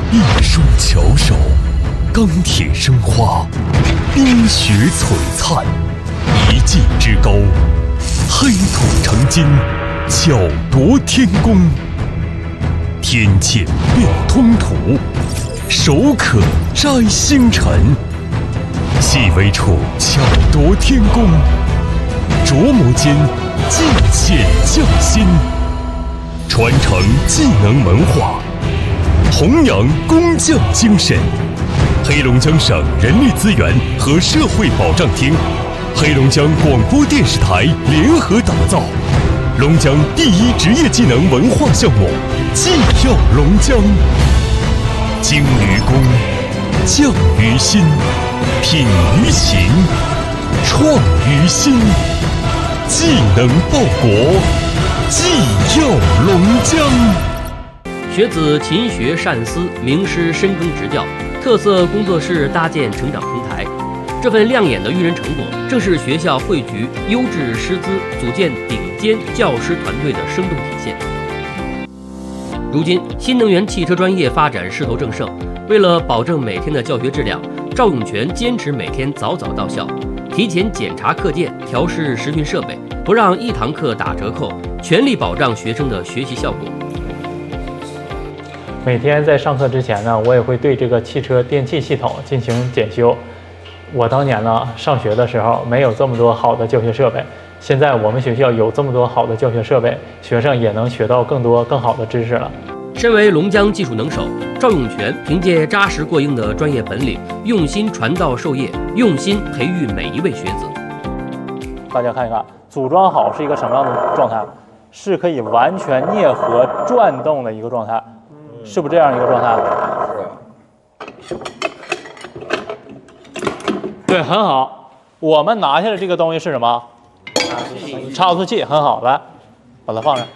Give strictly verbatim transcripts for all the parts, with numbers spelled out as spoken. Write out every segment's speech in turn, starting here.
艺术巧手，钢铁生花，冰雪璀璨，一技之高，黑土成金，巧夺天工。天堑变通途，手可摘星辰。细微处巧夺天工，琢磨间尽显匠心。传承技能文化，弘扬工匠精神。黑龙江省人力资源和社会保障厅、黑龙江广播电视台联合打造龙江第一职业技能文化项目“技耀龙江”。精于工，匠于心，品于情，创于心。技能报国，技耀龙江。 学子勤学善思，名师深耕执教，特色工作室搭建成长平台。这份亮眼的育人成果，正是学校汇聚优质师资、组建顶尖教师团队的生动体现。如今，新能源汽车专业发展势头正盛，为了保证每天的教学质量，赵永全坚持每天早早到校，提前检查课件，调试实训设备，不让一堂课打折扣，全力保障学生的学习效果。 每天在上课之前呢，我也会对这个汽车电气系统进行检修。我当年呢上学的时候没有这么多好的教学设备，现在我们学校有这么多好的教学设备，学生也能学到更多更好的知识了。 身为龙江技术能手，赵永全凭借扎实过硬的专业本领，用心传道授业，用心培育每一位学子。 大家看一看，组装好是一个什么样的状态？是可以完全啮合转动的一个状态，是不是这样一个状态？是。对，很好。我们拿下来这个东西是什么？差速器，很好，来，把它放上。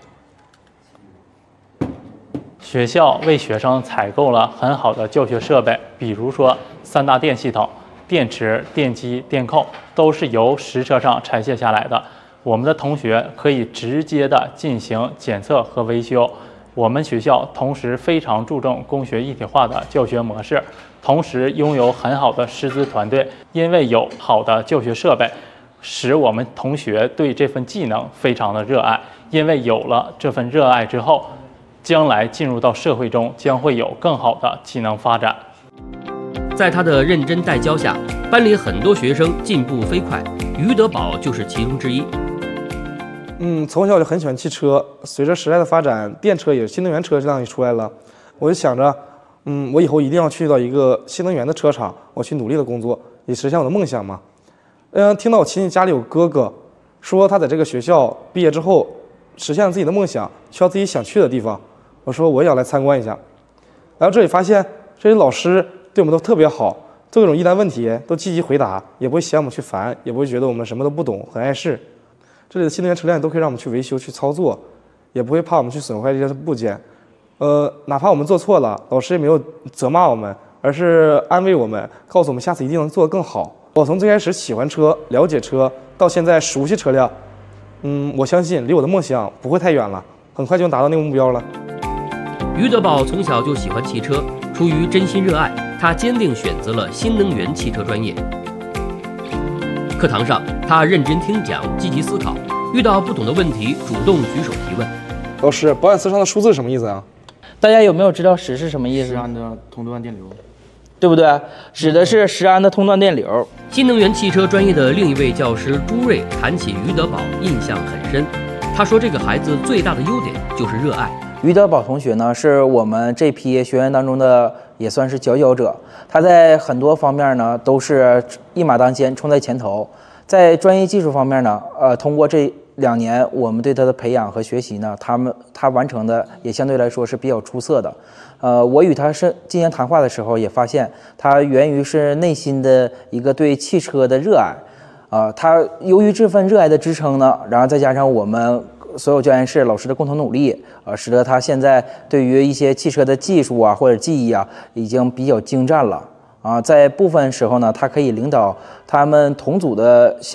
学校为学生采购了很好的教学设备，比如说三大电系统，电池、电机、电控都是由实车上拆卸下来的。我们的同学可以直接的进行检测和维修。我们学校同时非常注重工学一体化的教学模式，同时拥有很好的师资团队。因为有好的教学设备，使我们同学对这份技能非常的热爱。因为有了这份热爱之后，将来进入到社会中将会有更好的技能发展。 在他的认真带教下，班里很多学生进步飞快，于德宝就是其中之一。 嗯，从小就很喜欢汽车，随着时代的发展，电车也新能源车这样也出来了，我就想着，嗯，我以后一定要去到一个新能源的车厂，我去努力的工作，以实现我的梦想嘛。嗯，听到我亲戚家里有哥哥说他在这个学校毕业之后实现了自己的梦想，去到自己想去的地方，我说我也要来参观一下。来到这里发现这些老师对我们都特别好，各种疑难问题都积极回答，也不会嫌我们去烦，也不会觉得我们什么都不懂，很碍事。这里的新能源车辆都可以让我们去维修、去操作，也不会怕我们去损坏这些部件。呃，哪怕我们做错了，老师也没有责骂我们，而是安慰我们，告诉我们下次一定能做得更好。我从最开始喜欢车、了解车，到现在熟悉车辆，嗯，我相信离我的梦想不会太远了，很快就能达到那个目标了。 于德宝从小就喜欢汽车，出于真心热爱，他坚定选择了新能源汽车专业。课堂上，他认真听讲，积极思考，遇到不懂的问题，主动举手提问。 老师，保险丝上的数字是什么意思啊？ 大家有没有知道时是什么意思？ 时安的通断电流， 对不对？指的是时安的通断电流。 新能源汽车专业的另一位教师朱瑞谈起于德宝，印象很深。他说，这个孩子最大的优点就是热爱。 于德宝同学呢，是我们这批学员当中的也算是佼佼者。他在很多方面呢，都是一马当先，冲在前头。在专业技术方面呢，呃，通过这两年我们对他的培养和学习呢，他们他完成的也相对来说是比较出色的。呃，我与他是进行谈话的时候，也发现他源于是内心的一个对汽车的热爱。啊、呃，他由于这份热爱的支撑呢，然后再加上我们所有教研室老师的共同努力，呃，使得他现在对于一些汽车的技术啊或者技艺啊，已经比较精湛了。啊，在部分时候呢，他可以领导他们同组的